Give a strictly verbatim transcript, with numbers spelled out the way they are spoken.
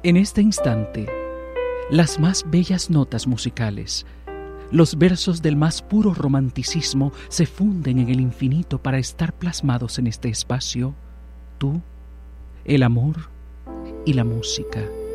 En este instante, las más bellas notas musicales, los versos del más puro romanticismo se funden en el infinito para estar plasmados en este espacio, tú, el amor y la música.